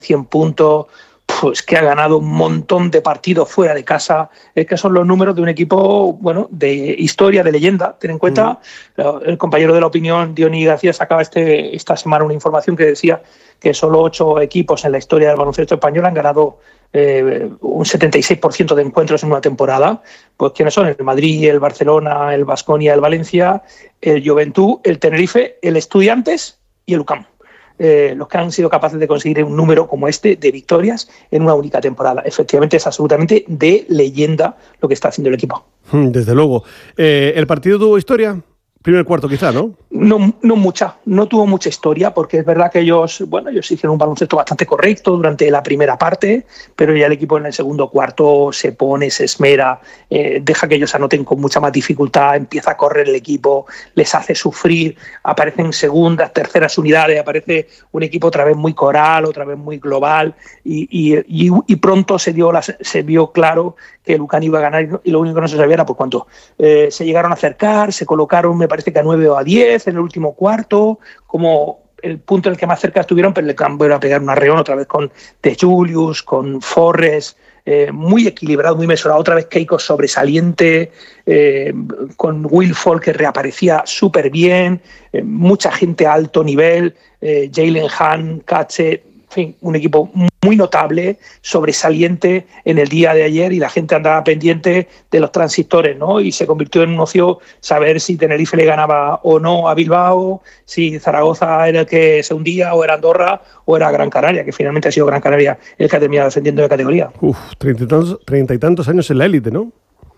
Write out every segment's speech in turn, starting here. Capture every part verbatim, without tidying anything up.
cien puntos, pues que ha ganado un montón de partidos fuera de casa. Es que son los números de un equipo, bueno, de historia, de leyenda. Ten en cuenta, mm. el compañero de La Opinión, Diony García, sacaba este, esta semana una información que decía que solo ocho equipos en la historia del baloncesto español han ganado eh, un setenta y seis por ciento de encuentros en una temporada. Pues ¿quiénes son? El Madrid, el Barcelona, el Baskonia, el Valencia, el Joventut, el Tenerife, el Estudiantes y el U C A M. Eh, los que han sido capaces de conseguir un número como este de victorias en una única temporada. Efectivamente, es absolutamente de leyenda lo que está haciendo el equipo. Desde luego. Eh, ¿El partido tuvo historia? Primer cuarto quizá, ¿no? No, no mucha, no tuvo mucha historia, porque es verdad que ellos, bueno, ellos hicieron un baloncesto bastante correcto durante la primera parte, pero ya el equipo en el segundo cuarto se pone, se esmera, eh, deja que ellos anoten con mucha más dificultad, empieza a correr el equipo, les hace sufrir, aparecen segundas, terceras unidades, aparece un equipo otra vez muy coral, otra vez muy global, y, y, y, y pronto se, dio la, se vio claro que el U C A M iba a ganar, y lo único que no se sabía era por cuánto. Eh, se llegaron a acercar, se colocaron, me parece que a nueve o a diez en el último cuarto, como el punto en el que más cerca estuvieron, pero el campo era a pegar un arreón otra vez con De Julius, con Forrest, eh, muy equilibrado, muy mesurado, otra vez Keiko sobresaliente, eh, con Will Folk que reaparecía súper bien, eh, mucha gente a alto nivel, eh, Jalen Hahn, Katze, en fin, un equipo muy notable, sobresaliente en el día de ayer, y la gente andaba pendiente de los transistores, ¿no? Y se convirtió en un ocio saber si Tenerife le ganaba o no a Bilbao, si Zaragoza era el que se hundía, o era Andorra, o era Gran Canaria, que finalmente ha sido Gran Canaria el que ha terminado descendiendo de categoría. Uf, treinta y tantos, treinta y tantos años en la élite, ¿no?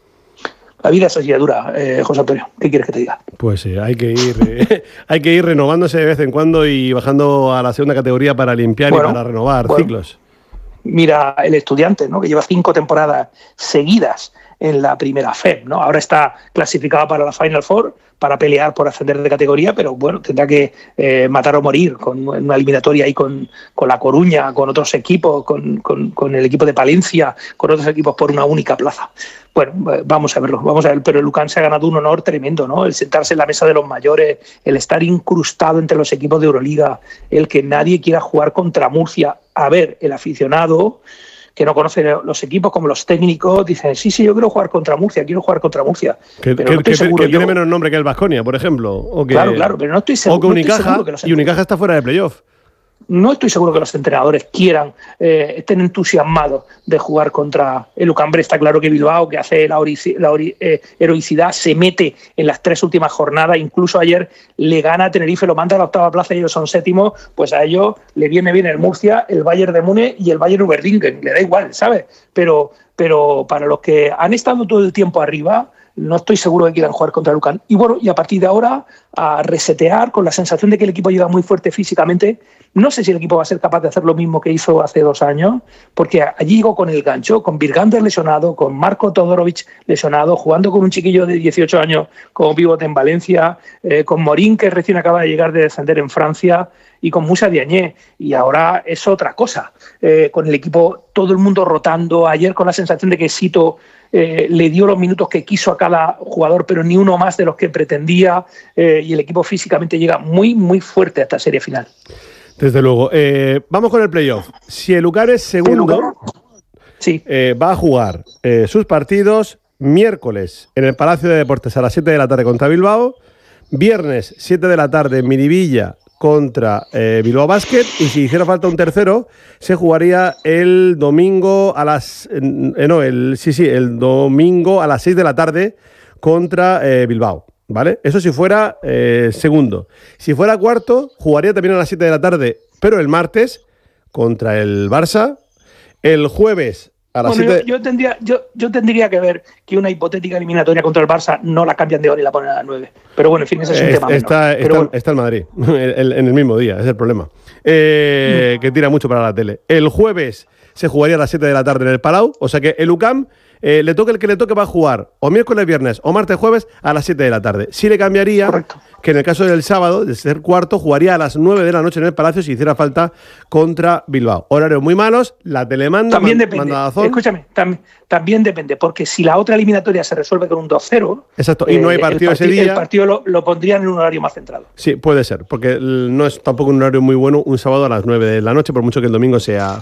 La vida es así de dura, eh, José Antonio. ¿Qué quieres que te diga? Pues eh, hay que ir eh, hay que ir renovándose de vez en cuando y bajando a la segunda categoría para limpiar bueno, y para renovar bueno, ciclos. Mira el Estudiantes, ¿no? Que lleva cinco temporadas seguidas en la primera F E B, ¿no? Ahora está clasificado para la Final Four, para pelear por ascender de categoría, pero bueno, tendrá que eh, matar o morir con una eliminatoria ahí con, con La Coruña, con otros equipos, con, con, con el equipo de Palencia, con otros equipos por una única plaza. Bueno, vamos a verlo, vamos a ver, pero el U C A M se ha ganado un honor tremendo, ¿no? El sentarse en la mesa de los mayores, el estar incrustado entre los equipos de Euroliga, el que nadie quiera jugar contra Murcia. A ver, el aficionado que no conoce los equipos, como los técnicos, dicen, sí, sí, yo quiero jugar contra Murcia, quiero jugar contra Murcia. Que, pero que, no estoy que, seguro que yo... tiene menos nombre que el Baskonia, por ejemplo. O que, claro, claro, pero no estoy seguro. O que Unicaja, no seguro que los y Unicaja está fuera de playoff. No estoy seguro que los entrenadores quieran, eh, estén entusiasmados de jugar contra el U C A M. Está claro que Bilbao, que hace la, orici- la ori- eh, heroicidad, se mete en las tres últimas jornadas. Incluso ayer le gana a Tenerife, lo manda a la octava plaza y ellos son séptimos. Pues a ellos le viene bien el Murcia, el Bayern de Múnich y el Bayern Uberdingen. Le da igual, ¿sabes? Pero, pero para los que han estado todo el tiempo arriba, no estoy seguro que quieran jugar contra el U C A M. Y bueno, y a partir de ahora a resetear con la sensación de que el equipo llega muy fuerte físicamente. No sé si el equipo va a ser capaz de hacer lo mismo que hizo hace dos años, porque allí llegó con el gancho, con Virgander lesionado, con Marko Todorovic lesionado, jugando con un chiquillo de dieciocho años como pívot en Valencia, eh, con Morín, que recién acaba de llegar de descender en Francia, y con Moussa Diagne, y ahora es otra cosa, eh, con el equipo todo el mundo rotando, ayer con la sensación de que Sito eh, le dio los minutos que quiso a cada jugador, pero ni uno más de los que pretendía, eh, y el equipo físicamente llega muy, muy fuerte a esta serie final. Desde luego. Eh, vamos con el playoff. Si el U C A M es segundo, sí. eh, va a jugar eh, sus partidos miércoles en el Palacio de Deportes a las siete de la tarde contra Bilbao, viernes siete de la tarde en Miribilla contra eh, Bilbao Basket, y si hiciera falta un tercero, se jugaría el domingo a las... Eh, no, el sí, sí, el domingo a las seis de la tarde contra eh, Bilbao. ¿Vale? Eso si fuera eh, segundo. Si fuera cuarto, jugaría también a las siete de la tarde, pero el martes contra el Barça. El jueves a las bueno, siete... yo, yo, tendría, yo, yo tendría que ver que una hipotética eliminatoria contra el Barça no la cambian de hora y la ponen a las nueve. Pero bueno, en fin, ese es un eh, tema está, menor. Está, Pero bueno. está en Madrid, el, en el mismo día, es el problema. Eh, mm. Que tira mucho para la tele. El jueves se jugaría a las siete de la tarde en el Palau, o sea que el U C A M eh, le toque el que le toque, va a jugar o miércoles, viernes o martes, jueves a las siete de la tarde. Sí le cambiaría. Correcto. Que en el caso del sábado, de ser cuarto, jugaría a las nueve de la noche en el Palacio si hiciera falta contra Bilbao. Horarios muy malos, la telemanda, también man, depende. Mandadazón. Escúchame, tam, también depende, porque si la otra eliminatoria se resuelve con un dos cero, exacto, y no hay partido, eh, el partido ese día, el partido lo, lo pondrían en un horario más centrado. Sí, puede ser, porque no es tampoco un horario muy bueno un sábado a las nueve de la noche, por mucho que el domingo sea